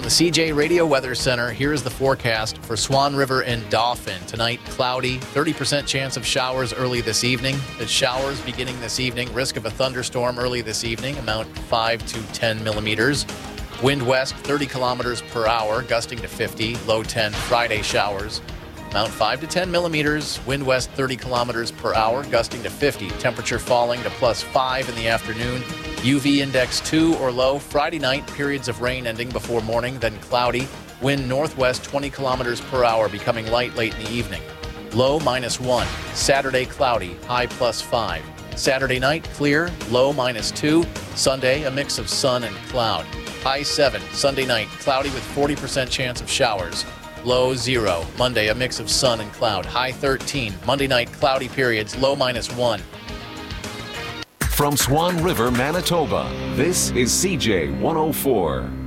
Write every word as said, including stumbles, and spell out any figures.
From the C J Radio Weather Center, here is the forecast for Swan River and Dauphin. Tonight, cloudy, thirty percent chance of showers early this evening. The showers beginning this evening, risk of a thunderstorm early this evening, amount five to ten millimeters. Wind west, thirty kilometers per hour, gusting to fifty, low ten. Friday showers, amount five to ten millimeters. Wind west, thirty kilometers per hour, gusting to fifty. Temperature falling to plus five in the afternoon. U V index two or low. Friday night, periods of rain ending before morning, then cloudy. Wind northwest, twenty kilometers per hour, becoming light late in the evening. Low minus one. Saturday, cloudy, high plus five. Saturday night, clear, low minus two. Sunday, a mix of sun and cloud. High seven. Sunday night, cloudy with forty percent chance of showers. Low zero. Monday, a mix of sun and cloud. High thirteen. Monday night, cloudy periods, low minus one. From Swan River, Manitoba, this is C J one oh four.